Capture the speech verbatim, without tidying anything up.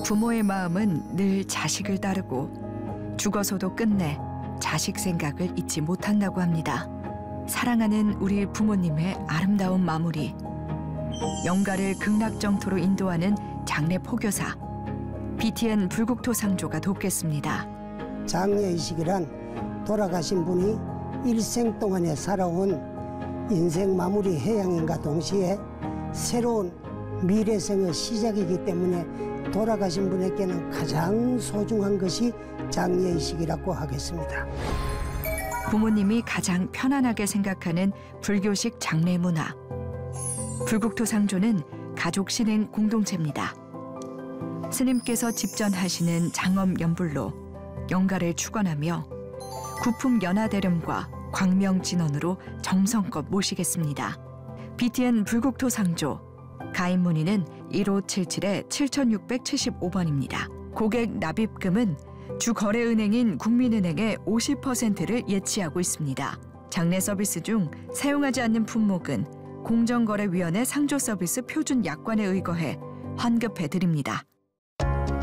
부모의 마음은 늘 자식을 따르고 죽어서도 끝내 자식 생각을 잊지 못한다고 합니다. 사랑하는 우리 부모님의 아름다운 마무리. 영가를 극락정토로 인도하는 장례 포교사 비티엔 불국토상조가 돕겠습니다. 장례의식이란 돌아가신 분이 일생 동안에 살아온 인생 마무리 해양인과 동시에 새로운 미래생의 시작이기 때문에 돌아가신 분에게는 가장 소중한 것이 장례의식이라고 하겠습니다. 부모님이 가장 편안하게 생각하는 불교식 장례 문화. 불국토상조는 가족 신행 공동체입니다. 스님께서 집전하시는 장엄 연불로 영가를 축원하며 구품 연화대름과 광명진원으로 정성껏 모시겠습니다. 비티엔 불국토상조 가입 문의는 일오칠칠 칠육칠오 번입니다. 고객 납입금은 주 거래은행인 국민은행의 오십 퍼센트를 예치하고 있습니다. 장례 서비스 중 사용하지 않는 품목은 공정거래위원회 상조 서비스 표준 약관에 의거해 환급해 드립니다.